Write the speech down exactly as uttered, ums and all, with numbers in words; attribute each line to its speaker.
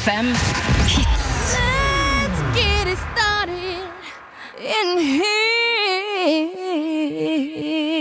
Speaker 1: fem hits.
Speaker 2: Let's get it started in here.